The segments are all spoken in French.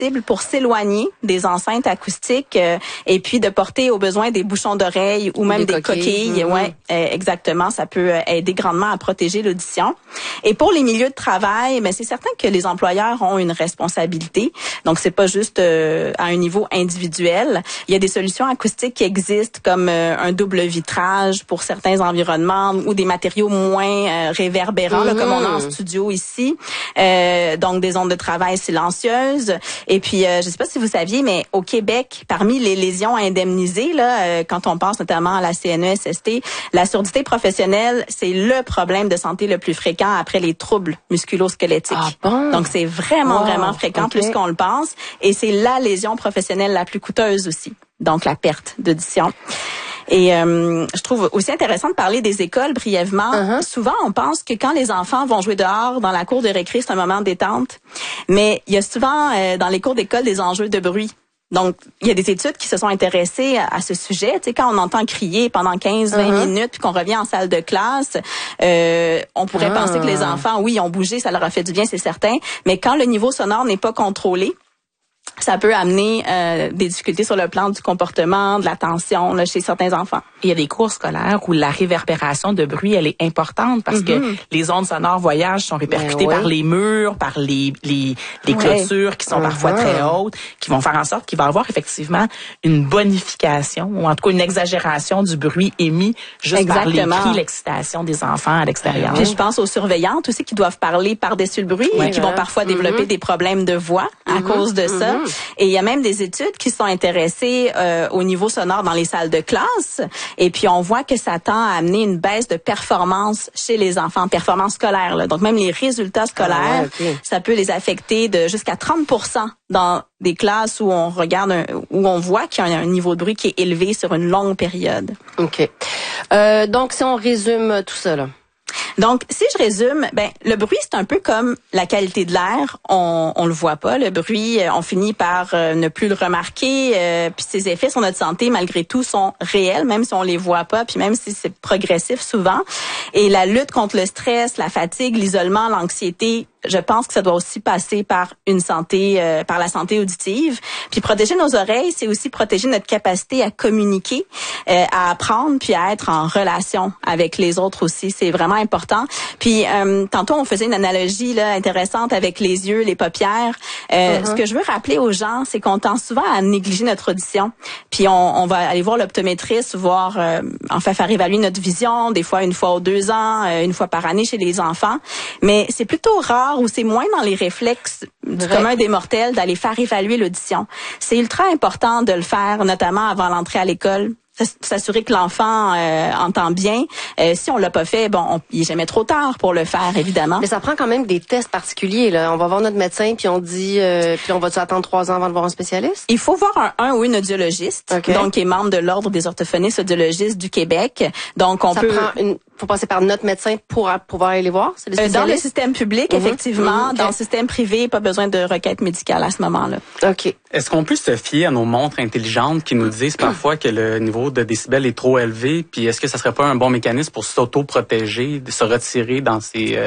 possible pour s'éloigner des enceintes acoustiques et puis de porter au besoin des bouchons d'oreilles ou même des coquilles. Ouais, exactement. Ça peut aider grandement à protéger l'audition. Et pour les milieux de travail, c'est certain que les employeurs ont une responsabilité. Donc, c'est pas juste à un niveau individuel. Il y a des solutions acoustiques qui existent comme un double vitrage pour certains environnements ou des matériaux moins réverbérants, là, comme on a en studio ici. Donc, des ondes de travail silencieuses. Et puis, je sais pas si vous saviez, mais au Québec, parmi les lésions indemnisées, là, quand on pense notamment à la CNESST, la surdité professionnelle, c'est le problème de santé le plus fréquent après les troubles musculo-squelettiques. Ah bon? Donc, c'est vraiment fréquent, plus qu'on le pense. Et c'est la lésion professionnelle la plus coûteuse aussi. Donc, la perte d'audition. Et je trouve aussi intéressant de parler des écoles brièvement. Souvent, on pense que quand les enfants vont jouer dehors, dans la cour de récré, c'est un moment de détente. Mais il y a souvent, dans les cours d'école, des enjeux de bruit. Donc, il y a des études qui se sont intéressées à ce sujet. Tu sais, quand on entend crier pendant 15-20 minutes puis qu'on revient en salle de classe, on pourrait penser que les enfants, oui, ont bougé, ça leur a fait du bien, c'est certain. Mais quand le niveau sonore n'est pas contrôlé, ça peut amener des difficultés sur le plan du comportement, de l'attention là, chez certains enfants. Il y a des cours scolaires où la réverbération de bruit, elle est importante parce que les ondes sonores voyagent sont répercutées par les murs, par les clôtures qui sont parfois très hautes, qui vont faire en sorte qu'il va y avoir effectivement une bonification ou en tout cas une exagération du bruit émis juste par les cris, l'excitation des enfants à l'extérieur. Puis je pense aux surveillantes aussi qui doivent parler par-dessus le bruit et qui vont parfois développer des problèmes de voix à cause de ça. Et il y a même des études qui sont intéressées au niveau sonore dans les salles de classe. Et puis, on voit que ça tend à amener une baisse de performance chez les enfants, performance scolaire. Là. Donc, même les résultats scolaires, ça peut les affecter de jusqu'à 30% dans des classes où on regarde, où on voit qu'il y a un niveau de bruit qui est élevé sur une longue période. OK. Donc, si on résume tout ça, là. Donc, si je résume, le bruit, c'est un peu comme la qualité de l'air. On le voit pas, le bruit. On finit par ne plus le remarquer. Puis ses effets sur notre santé, malgré tout, sont réels, même si on les voit pas, puis même si c'est progressif souvent. Et la lutte contre le stress, la fatigue, l'isolement, l'anxiété, je pense que ça doit aussi passer par par la santé auditive. Puis protéger nos oreilles, c'est aussi protéger notre capacité à communiquer, à apprendre, puis à être en relation avec les autres aussi. C'est vraiment important. Puis tantôt on faisait une analogie là intéressante avec les yeux, les paupières. Ce que je veux rappeler aux gens, c'est qu'on tend souvent à négliger notre audition. Puis on va aller voir l'optométriste, voir faire évaluer notre vision, des fois 1 fois aux 2 ans, 1 fois par année chez les enfants. Mais c'est plutôt rare ou c'est moins dans les réflexes du commun des mortels d'aller faire évaluer l'audition. C'est ultra important de le faire, notamment avant l'entrée à l'école. S'assurer que l'enfant entend bien. Si on l'a pas fait, il est jamais trop tard pour le faire, évidemment. Mais ça prend quand même des tests particuliers. Là. On va voir notre médecin, puis on dit, puis on va-tu attendre 3 ans avant de voir un spécialiste? Il faut voir un ou une audiologiste, donc qui est membre de l'Ordre des orthophonistes audiologistes du Québec. Donc on faut passer par notre médecin pour pouvoir aller les voir? C'est dans le système public, effectivement. Dans le système privé, pas besoin de requête médicale à ce moment-là. OK. Est-ce qu'on peut se fier à nos montres intelligentes qui nous disent parfois que le niveau de décibels est trop élevé? Puis est-ce que ça serait pas un bon mécanisme pour s'auto-protéger, de se retirer quand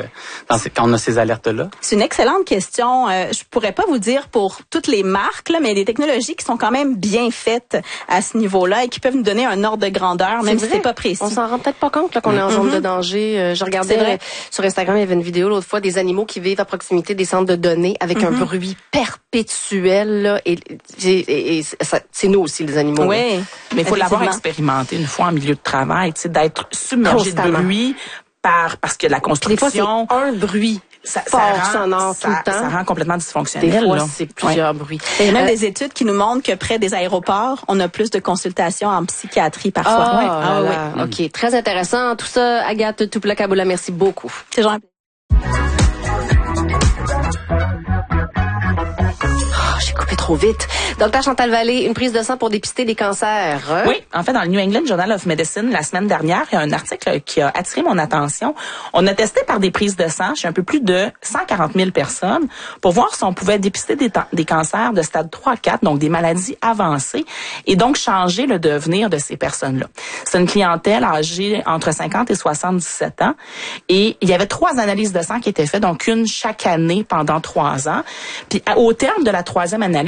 on a ces alertes-là? C'est une excellente question. Je pourrais pas vous dire pour toutes les marques, là, mais il y a des technologies qui sont quand même bien faites à ce niveau-là et qui peuvent nous donner un ordre de grandeur, même si c'est pas précis. On s'en rend peut-être pas compte là, qu'on est en zone de danger. Je regardais sur Instagram, il y avait une vidéo l'autre fois des animaux qui vivent à proximité des centres de données avec un bruit perpétuel. Là, et ça, c'est nous aussi, les animaux. Oui, mais il faut l'avoir expérimenté une fois en milieu de travail, d'être submergé de bruit parce que la construction... Des fois, c'est un bruit. Ça rend complètement dysfonctionnel. Des fois, c'est plusieurs bruits. Il y a même des études qui nous montrent que près des aéroports, on a plus de consultations en psychiatrie parfois. OK. Très intéressant. Tout ça, Agathe Tuplakaboula, merci beaucoup. C'est gentil. J'ai coupé trop vite. Docteur Chantal Vallée, une prise de sang pour dépister des cancers. Oui, en fait, dans le New England Journal of Medicine, la semaine dernière, il y a un article qui a attiré mon attention. On a testé par des prises de sang chez un peu plus de 140 000 personnes pour voir si on pouvait dépister des cancers de stade 3 à 4, donc des maladies avancées, et donc changer le devenir de ces personnes-là. C'est une clientèle âgée entre 50 et 77 ans, et il y avait 3 analyses de sang qui étaient faites, donc une chaque année pendant 3 ans. Puis au terme de la 3e analyse,